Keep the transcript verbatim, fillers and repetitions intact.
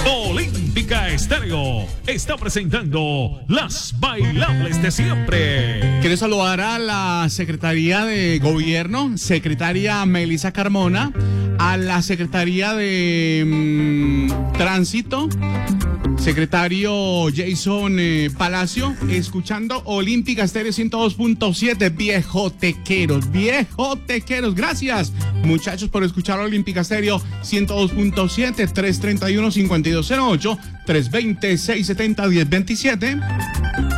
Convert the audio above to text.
Olímpica Estéreo está presentando las bailables de siempre. Quiero saludar a la Secretaría de Gobierno, secretaria Melissa Carmona, a la Secretaría de mmm, Tránsito, secretario Jason eh, Palacio, escuchando Olímpica Estéreo ciento dos punto siete, viejotequeros, viejotequeros. Gracias, muchachos, por escuchar Olímpica Estéreo ciento dos punto siete, tres treinta y uno, cincuenta y dos cero ocho, tres veinte, seiscientos setenta, diez veintisiete.